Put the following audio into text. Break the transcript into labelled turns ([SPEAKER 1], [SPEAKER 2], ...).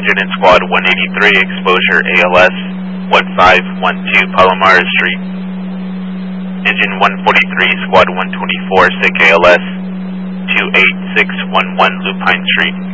[SPEAKER 1] 100 in Squad 183, exposure ALS 1512 Palomar Street. Engine 143, Squad 124, SIC ALS 28611 Lupine Street.